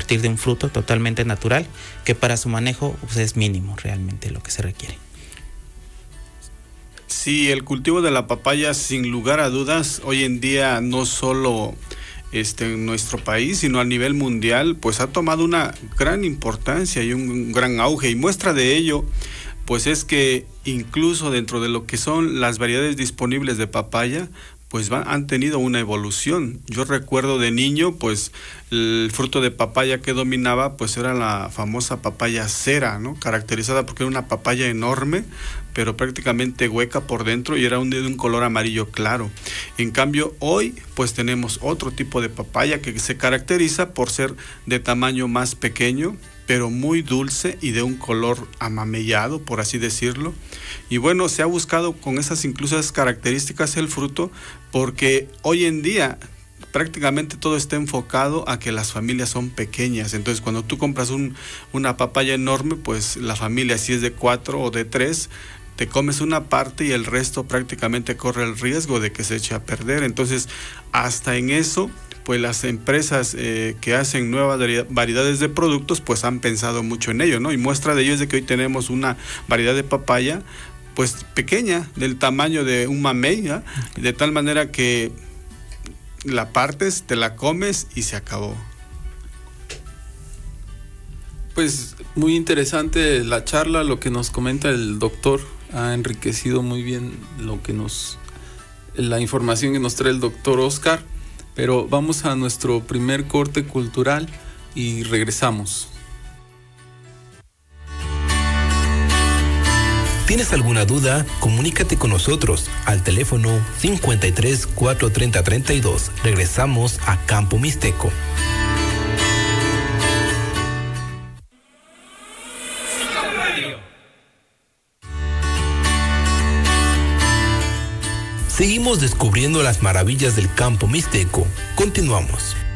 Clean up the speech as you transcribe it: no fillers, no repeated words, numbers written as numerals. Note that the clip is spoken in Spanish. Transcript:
partir de un fruto totalmente natural que para su manejo pues, es mínimo realmente lo que se requiere. Sí, el cultivo de la papaya, sin lugar a dudas, hoy en día no solo en nuestro país, sino a nivel mundial, pues ha tomado una gran importancia y un gran auge, y muestra de ello pues es que incluso dentro de lo que son las variedades disponibles de papaya, pues han tenido una evolución. Yo recuerdo de niño, pues el fruto de papaya que dominaba, pues era la famosa papaya cera, ¿no? Caracterizada porque era una papaya enorme, pero prácticamente hueca por dentro y era de un color amarillo claro. En cambio, hoy, pues tenemos otro tipo de papaya que se caracteriza por ser de tamaño más pequeño, pero muy dulce y de un color amamellado, por así decirlo. Y bueno, se ha buscado con incluso esas características el fruto, porque hoy en día prácticamente todo está enfocado a que las familias son pequeñas. Entonces, cuando tú compras una papaya enorme, pues la familia, si es de 4 o de 3, te comes una parte y el resto prácticamente corre el riesgo de que se eche a perder. Entonces, hasta en eso, pues las empresas que hacen nuevas variedades de productos, pues han pensado mucho en ello, ¿no? Y muestra de ello es de que hoy tenemos una variedad de papaya, pues pequeña, del tamaño de un mamey, ¿no? De tal manera que la partes, te la comes y se acabó. Pues muy interesante la charla, lo que nos comenta el doctor, ha enriquecido muy bien la información que nos trae el doctor Oscar. Pero vamos a nuestro primer corte cultural y regresamos. ¿Tienes alguna duda? Comunícate con nosotros al teléfono 53 430 32. Regresamos a Campo Mixteco. Seguimos descubriendo las maravillas del campo mixteco. Continuamos.